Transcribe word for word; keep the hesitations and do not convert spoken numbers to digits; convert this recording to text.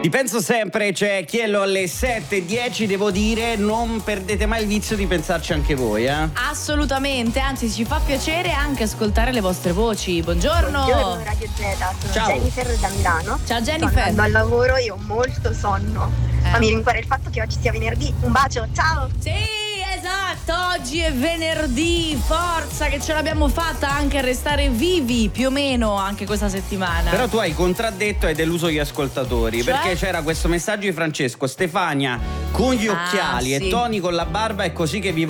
Penso sempre, c'è Chiello alle sette e dieci, devo dire, non perdete mai il vizio di pensarci anche voi, eh? Assolutamente, anzi ci fa piacere anche ascoltare le vostre voci. Buongiorno. Buongiorno Radio Z, sono Ciao. Jennifer da Milano. Ciao Sto Jennifer. andando al lavoro e ho molto sonno. Eh. Ma mi rincuora il fatto che oggi sia venerdì. Un bacio, ciao! Sì, esatto, oggi è venerdì, forza che ce l'abbiamo fatta anche a restare vivi più o meno anche questa settimana. Però tu hai contraddetto e hai deluso gli ascoltatori, Cioè? perché c'era questo messaggio di Francesco: Stefania con gli Ah, occhiali sì. e Tony con la barba, è così che vi